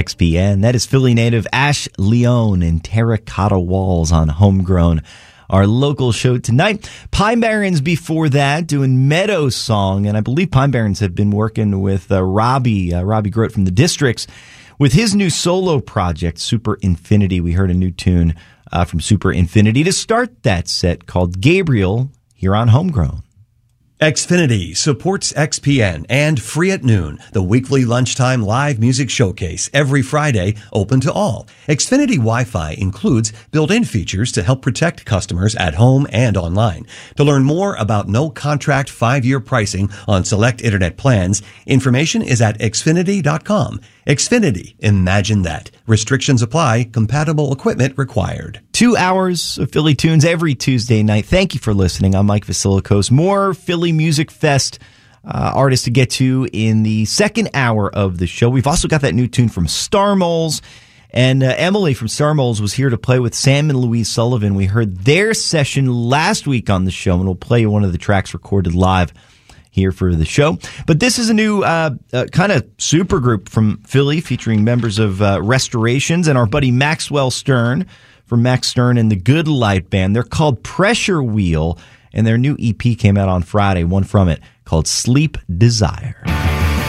XPN. That is Philly native Ash Leone and Terracotta Walls on Homegrown, our local show tonight. Pine Barrens before that, doing Meadow Song, and I believe Pine Barrens have been working with Robbie Grote from the Districts with his new solo project, Super Infinity. We heard a new tune from Super Infinity to start that set called Gabriel here on Homegrown. Xfinity supports XPN and Free at Noon, the weekly lunchtime live music showcase every Friday, open to all. Xfinity Wi-Fi includes built-in features to help protect customers at home and online. To learn more about no contract 5-year pricing on select internet plans, information is at Xfinity.com. Xfinity, imagine that. Restrictions apply. Compatible equipment required. 2 hours of Philly tunes every Tuesday night. Thank you for listening. I'm Mike Vasilikos. More Philly Music Fest artists to get to in the second hour of the show. We've also got that new tune from Star Moles. And Emily from Star Moles was here to play with Sam and Louise Sullivan. We heard their session last week on the show, and we'll play you one of the tracks recorded live here for the show. But this is a new kind of super group from Philly featuring members of Restorations and our buddy Maxwell Stern from Max Stern and the Good Light Band. They're called Pressure Wheel, and their new EP came out on Friday, one from it called Sleep Desire.